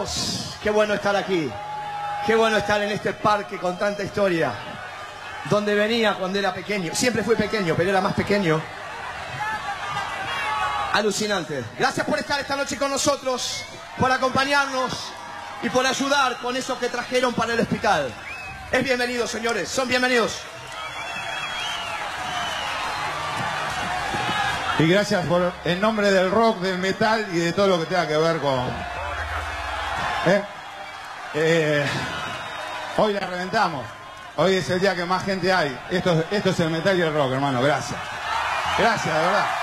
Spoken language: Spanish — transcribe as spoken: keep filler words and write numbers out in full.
Bienvenidos. Qué bueno estar aquí. Qué bueno estar en este parque con tanta historia. Donde venía cuando era pequeño. Siempre fui pequeño, pero era más pequeño. Alucinante. Gracias por estar esta noche con nosotros, por acompañarnos y por ayudar con eso que trajeron para el hospital. Es bienvenido, señores. Son bienvenidos. Y gracias por, en nombre del rock, del metal y de todo lo que tenga que ver con... ¿Eh? Eh, hoy la reventamos. Hoy es el día que más gente hay. Esto, esto es el metal y el rock, hermano. Gracias. Gracias, de verdad.